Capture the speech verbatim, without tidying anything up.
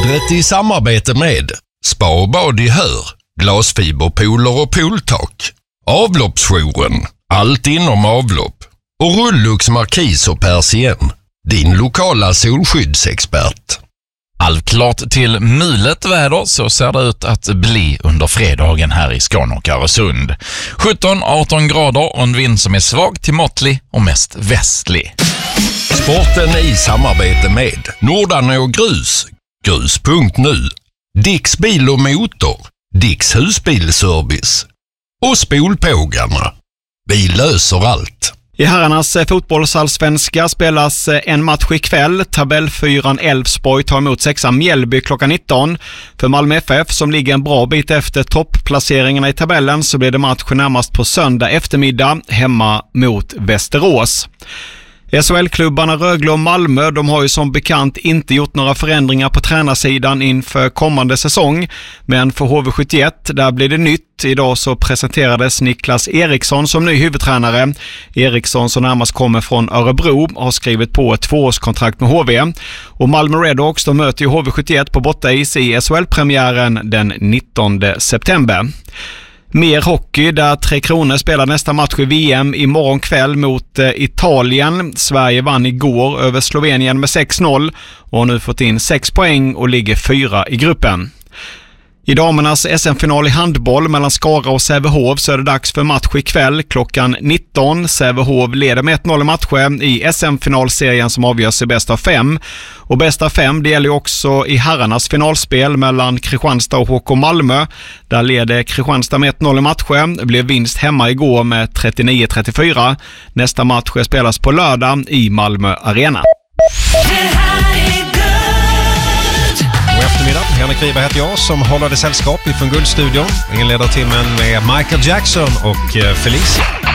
Vädret i samarbete med Spa och bad i Hör, glasfiberpooler och pooltak, Avloppsjouren, allt inom avlopp och Rullux Markis och Persien, din lokala solskyddsexpert. Halvklart till mulet väder, så ser det ut att bli under fredagen här i Skåne och Öresund. sjutton arton grader och en vind som är svag till måttlig och mest västlig. Sporten i samarbete med Nordarna och Grus, grus punkt nu, Dicks bil och motor, Dicks husbilservice och Spolpågarna. Vi löser allt. I herrarnas fotbollsallsvenska spelas en match ikväll. Tabellfyran Elfsborg tar emot sexan Mjällby klockan nitton. För Malmö F F, som ligger en bra bit efter toppplaceringarna i tabellen, så blir det match närmast på söndag eftermiddag hemma mot Västerås. S H L-klubbarna Rögle och Malmö, de har ju som bekant inte gjort några förändringar på tränarsidan inför kommande säsong. Men för H V sjuttioett, där blir det nytt. Idag så presenterades Niklas Eriksson som ny huvudtränare. Eriksson, som närmast kommer från Örebro, har skrivit på ett tvåårskontrakt med H V. Och Malmö Redhawks, de möter ju H V sjuttioett på bortais i S H L-premiären den nittonde september. Mer hockey, där Tre Kronor spelar nästa match i V M imorgon kväll mot eh, Italien. Sverige vann igår över Slovenien med sex noll och har nu fått in sex poäng och ligger fyra i gruppen. I damernas S M-final i handboll mellan Skara och Sävehof så är det dags för match ikväll klockan nitton. Sävehof leder med ett noll i matchen i S M-finalserien som avgörs i bäst av fem. Och bäst av fem, det gäller också i herrarnas finalspel mellan Kristianstad och H K Malmö. Där leder Kristianstad med ett noll i matchen. Det blev vinst hemma igår med trettionio trettiofyra. Nästa match spelas på lördag i Malmö Arena. God eftermiddag, Henrik Wiberg heter jag som håller det sällskap ifrån Guldstudion. Inleder timmen med Michael Jackson och Felicia.